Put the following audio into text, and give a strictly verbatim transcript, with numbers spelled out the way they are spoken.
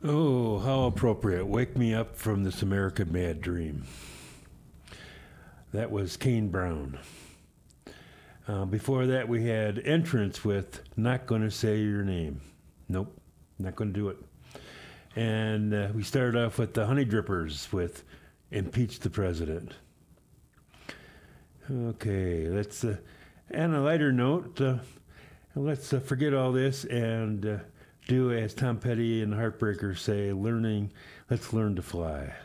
Oh, how appropriate. Wake me up from this American mad dream. That was Kane Brown. Uh, before that, we had Entrance with Not Gonna Say Your Name. Nope, not gonna do it. And uh, we started off with the Honey Drippers with Impeach the President. Okay, let's, uh, on a lighter note, uh, let's uh, forget all this and uh, do as Tom Petty and the Heartbreakers say, learning, let's learn to fly.